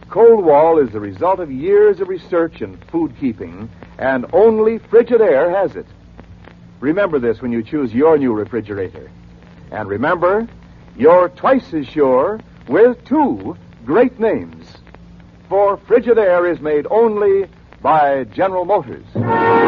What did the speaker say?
Cold Wall is the result of years of research in food keeping, and only Frigidaire has it. Remember this when you choose your new refrigerator. And remember, you're twice as sure with two great names. For Frigidaire is made only by General Motors.